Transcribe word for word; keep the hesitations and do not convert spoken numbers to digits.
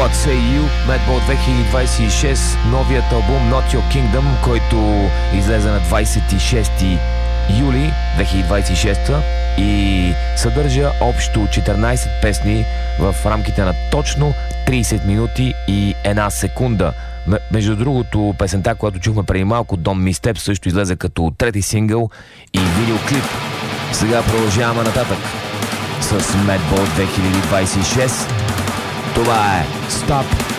What Say You, Madball две хиляди двадесет и шест, новият албум Not Your Kingdom, който излезе на двадесет и шести юли две хиляди двадесет и шеста и съдържа общо четиринадесет песни в рамките на точно тридесет минути и една секунда. Между другото, песента, която чухме преди малко, Don't Miss Step, също излезе като трети сингъл и видеоклип. Сега продължаваме нататък с Madball две хиляди двадесет и шест. Това е Stop